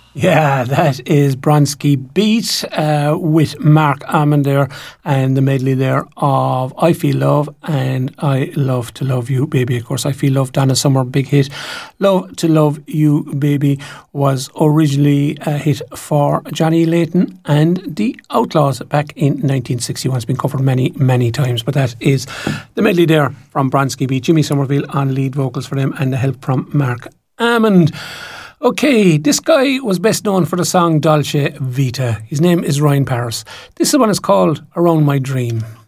Yeah, that is Bronski Beat with Mark Almond there, and the medley there of I Feel Love and I Love to Love You Baby. Of course, I Feel Love, Donna Summer, big hit. Love to Love You Baby was originally a hit for Johnny Layton and the Outlaws back in 1961. It's been covered many, many times, but that is the medley there from Bronski Beat. Jimmy Somerville on lead vocals for them and the help from Mark Almond. Okay, this guy was best known for the song Dolce Vita. His name is Ryan Paris. This one is called Around My Dream.